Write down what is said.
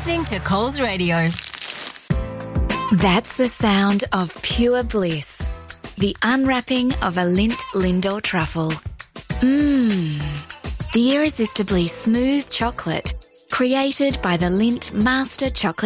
listening to Coles Radio. That's the sound of pure bliss. The unwrapping of a Lindt Lindor truffle. The irresistibly smooth chocolate created by the Lindt Master Chocolate